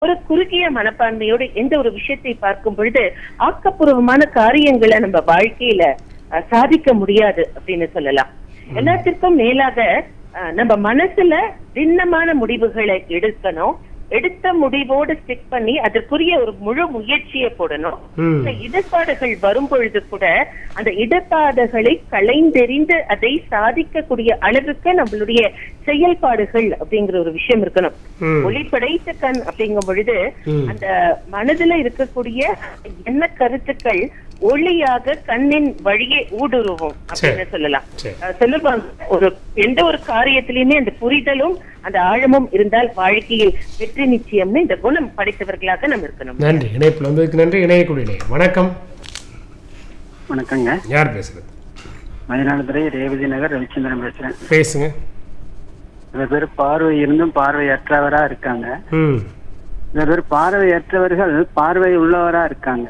ஒரு குறுகிய மனப்பான்மையோடு எந்த ஒரு விஷயத்தை பார்க்கும் பொழுது ஆக்கப்பூர்வமான காரியங்களை நம்ம வாழ்க்கையில சாதிக்க முடியாது அப்படின்னு சொல்லலாம். எல்லாத்திற்கும் மேலாக நம்ம மனசுல திண்ணமான முடிவுகளை எடுக்கணும். எடுத்த முடிவோடு ஸ்டிக் பண்ணி அதற்குரிய ஒரு முழு முயற்சியை போடணும். இடர்பாடுகள் வரும் பொழுது கூட அந்த இடர்பாடுகளை களைந்தெறிந்து அதை சாதிக்கக்கூடிய அளவுக்கு நம்மளுடைய செயல்பாடுகள் அப்படிங்கிற ஒரு விஷயம் இருக்கணும். ஒளி படைத்த கண் அப்படிங்கும் பொழுது அந்த மனதுல இருக்கக்கூடிய என்ன கருத்துக்கள் ஒளியாக கண்ணின் வழியே ஊடுருவும் அப்படின்னு சொல்லலாம். சொல்லுவாங்க, எந்த ஒரு காரியத்திலயுமே அந்த புரிதலும் அந்த ஆழமும் இருந்தால் வாழ்க்கையில் வெற்றி நிச்சயம்னு இந்த குணம் படைத்தவர்களாக நம்ம இருக்கணும். நன்றி. இணைப்புல வந்ததுக்கு நன்றி. இணையக்கூடிய வணக்கம். வணக்கங்க. யார் பேசுறது? மயிலாடுதுறை ரேவதி நகர் ரவிச்சந்திரன் பேசுறேன். பேசுங்க. சில பேர் பார்வை இருந்தும் பார்வையற்றவரா இருக்காங்க. சில பேர் பார்வையற்றவர்கள் பார்வை உள்ளவரா இருக்காங்க.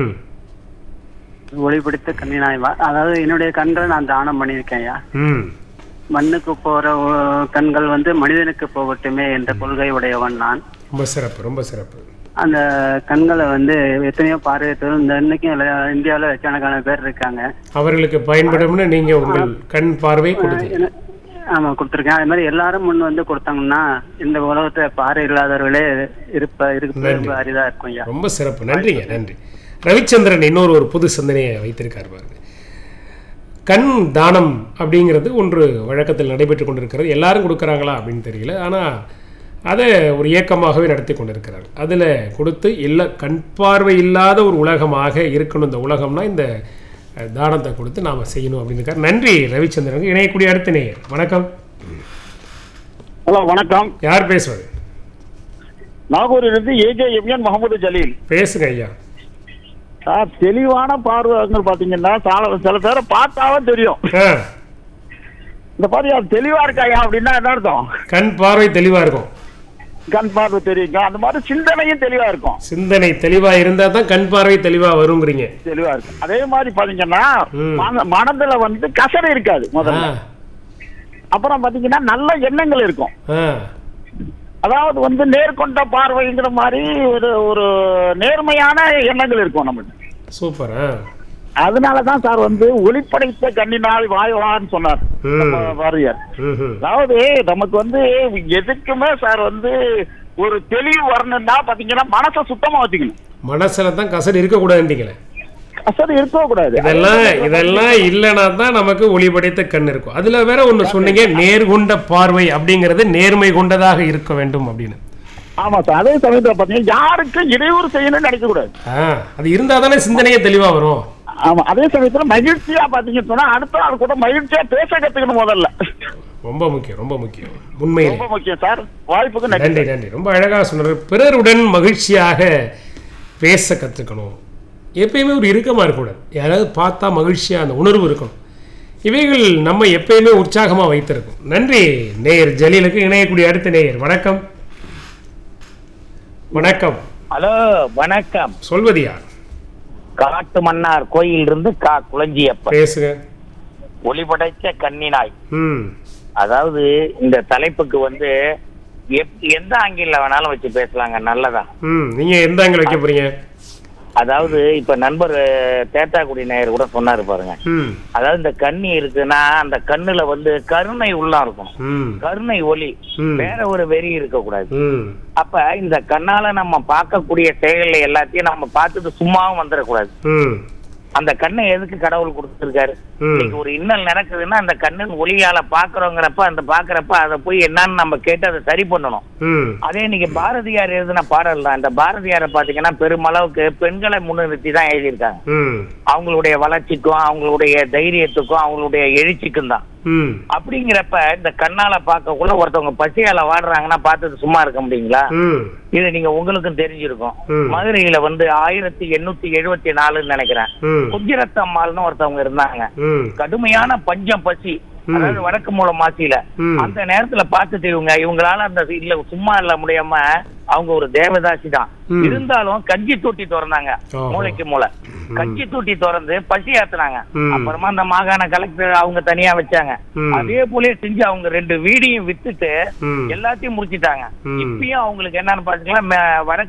ஒளிபிடித்த கண்ணினாய், அதாவது என்னுடைய கண்களை நான் தானம் பண்ணியிருக்கேன்யா. மண்ணுக்கு போற கண்கள் மனிதனுக்கு போகட்டுமே என்ற கொள்கை உடையவன் நான். ரொம்ப சிறப்பு, ரொம்ப சிறப்பு. அந்த கண்களை எத்தனையோ பார்வையற்றவர்கள் இந்த இன்னைக்கும் இந்தியாவில லட்சக்கணக்கான பேர் இருக்காங்க. அவர்களுக்கு பயன்படும்னு நீங்க உங்கள் கண் பார்வை கொடுத்தீங்க. ஆமா, கொடுத்துருக்கேன். அது மாதிரி எல்லாரும் முன் கொடுத்தாங்கன்னா இந்த உலகத்தை பார்வை இல்லாதவர்களே இருப்ப அரிதா இருக்கும். ரொம்ப சிறப்பு, நன்றிங்க, நன்றி. ரவிச்சந்திரன் இன்னொரு புது சிந்தனையை வைத்திருக்கார் பாருங்க. கண் தானம் அப்படிங்கிறது ஒன்று வழக்கத்தில் நடைபெற்று கொண்டிருக்கிறது. எல்லாரும் கொடுக்குறாங்களா அப்படின்னு தெரியல, ஆனால் அதை ஒரு இயக்கமாகவே நடத்தி கொண்டிருக்கிறார். அதில் கொடுத்து கண் பார்வை இல்லாத ஒரு உலகமாக இருக்கணும் இந்த உலகம்னா இந்த தானத்தை கொடுத்து நாம் செய்யணும் அப்படின்னு இருக்கார். நன்றி ரவிச்சந்திரனுக்கு. இணையக்கூடிய அடுத்த நேயர். வணக்கம். ஹலோ, வணக்கம். யார் பேசுவது? நாகூரிலிருந்து AJMN முகமது ஜலீல் பேசுங்க ஐயா. சார், தெளிவான பார்வைகள் பாத்தீங்கன்னா சில பேரை பார்த்தாவே தெரியும். இந்த பார்வை அது தெளிவா இருக்காயா அப்படின்னா என்ன அர்த்தம்? கண் பார்வை தெளிவா இருக்கும். கண் பார்வை தெரியுங்க. அந்த மாதிரி சிந்தனையும் தெளிவா இருக்கும். சிந்தனை தெளிவா இருந்தா தான் கண் பார்வை தெளிவா வருங்கிறீங்க. தெளிவா இருக்கும். அதே மாதிரி பாத்தீங்கன்னா மனதுல கசடு இருக்காது முதல்ல. அப்புறம் பாத்தீங்கன்னா நல்ல எண்ணங்கள் இருக்கும். அதாவது நேர்கொண்ட பார்வைங்கிற மாதிரி ஒரு நேர்மையான எண்ணங்கள் இருக்கும் நம்மளுக்கு. சூப்பர். அதனாலதான் சார் ஒளிப்படைத்த கண்ணினால் வாய்வான்னு சொன்னார் பாரதியார். அதாவது நமக்கு எதுக்குமே சார் ஒரு தெளிவு வரணும்னா பாத்தீங்கன்னா மனசை சுத்தமா வச்சுக்கணும். மனசுல தான் கசடு இருக்க கூடாதுன்றீங்களே. கசடு இருக்க கூடாது. இதெல்லாம் இல்லைன்னா தான் நமக்கு ஒளிபடைத்த கண் இருக்கும். அதுல வேற ஒண்ணு சொன்னீங்க, நேர்கொண்ட பார்வை அப்படிங்கிறது நேர்மை கொண்டதாக இருக்க வேண்டும் அப்படின்னு. ஆமா சார். அதே சமயத்துல பாத்தீங்கன்னா யாருக்கும் இடையூறு செய்யணும்னு நினைக்க கூடாது. அது இருந்தா தானே சிந்தனையே தெளிவா வரும். ஆமா. அதே சமயத்துல மகிழ்ச்சியா பாத்தீங்கன்னு சொன்னா அடுத்த ஆள் கூட மகிழ்ச்சியா பேச கத்துக்கணும் முதல்ல. ரொம்ப முக்கியம், ரொம்ப முக்கியம். உண்மையிலே ரொம்ப முக்கியம் சார். வாய்ப்புக்கு நன்றி, நன்றி. ரொம்ப அழகா சொன்னார். பிறருடன் மகிழ்ச்சியாக பேச கத்துக்கணும். எப்பயுமே ஒரு இறுக்கமா இருக்கக்கூடாது. யாராவது பார்த்தா மகிழ்ச்சியா அந்த உணர்வு இருக்கணும். இவைகள் நம்ம எப்பயுமே உற்சாகமா வைத்திருக்கும். நன்றி நேயர் ஜலீலுக்கு. இணையக்கூடிய அடுத்த நேயர். வணக்கம். வணக்கம். ஹலோ, வணக்கம். சொல்வது யார்? காட்டு மன்னார் கோயில் இருந்து குளஞ்சியப்ப பேசுங்க. ஒளிபடைத்த கண்ணினாய். அதாவது இந்த தலைப்புக்கு எந்த ஆங்கில வேணாலும் வச்சு பேசலாங்க. நல்லதா? நீங்க எந்த ஆங்கில வைக்க போறீங்க? அதாவது இப்ப நண்பர் தேத்தாக்குடி நேயர் கூட சொன்னாரு பாருங்க. அதாவது இந்த கண்ணி இருக்குன்னா அந்த கண்ணுல கருணை உள்ள இருக்கும். கருணை ஒளி, வேற ஒரு வெறி இருக்க கூடாது. அப்ப இந்த கண்ணால நம்ம பார்க்கக்கூடிய செயல்கள் எல்லாத்தையும் நம்ம பார்த்துட்டு சும்மாவும் வந்துடக்கூடாது. அந்த கண்ணை எதுக்கு கடவுள் கொடுத்துருக்காரு? இன்னைக்கு ஒரு இன்னல் நடக்குதுன்னா அந்த கண்ணின் ஒளியால பாக்குறோங்கிறப்ப அந்த பாக்குறப்ப அதை போய் என்னன்னு நம்ம கேட்டு அதை சரி பண்ணணும். அதே இன்னைக்கு பாரதியார் எழுதின பாடல் தான். இந்த பாரதியாரை பாத்தீங்கன்னா பெருமளவுக்கு பெண்களை முன்னிறுத்தி தான் எழுதியிருக்காங்க. அவங்களுடைய வளர்ச்சிக்கும் அவங்களுடைய தைரியத்துக்கும் அவங்களுடைய எழுச்சிக்கும் தான். அப்படிங்கிறப்ப இந்த கண்ணால பார்க்கக்குள்ள ஒருத்தவங்க பசியால வாடுறாங்கன்னா பார்த்துட்டு சும்மா இருக்க முடியுங்களா? இது நீங்க உங்களுக்கும் தெரிஞ்சிருக்கும். மதுரையில 1874 நினைக்கிறேன், குஜிரத்தம்மாள்னு ஒருத்தவங்க இருந்தாங்க. கடுமையான பஞ்சம் பசி, அதாவது வடக்கு மூல மாசியில. அந்த நேரத்துல பார்த்துட்டு இவங்களால அந்த இல்ல சும்மா இல்ல முடியாம அவங்க ஒரு தேவதாசி தான். இருந்தாலும் கஞ்சி தூட்டி திறந்தாங்க, மூளைக்கு மூளை கஞ்சி தூட்டி திறந்து பசி ஆத்துனாங்க. அப்புறமா அந்த மாகாண கலெக்டர் அவங்க தனியா வச்சாங்க. அதே போல செஞ்சு அவங்க 2 வீடியும் வித்துட்டு எல்லாத்தையும் முடிச்சிட்டாங்க. இப்பயும் அவங்களுக்கு என்னன்னு பாத்தீங்கன்னா